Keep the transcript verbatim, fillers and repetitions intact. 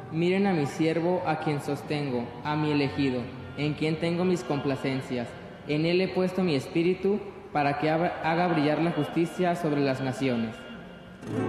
Miren a mi siervo, a quien sostengo, a mi elegido, en quien tengo mis complacencias. En él he puesto mi espíritu, para que haga brillar la justicia sobre las naciones.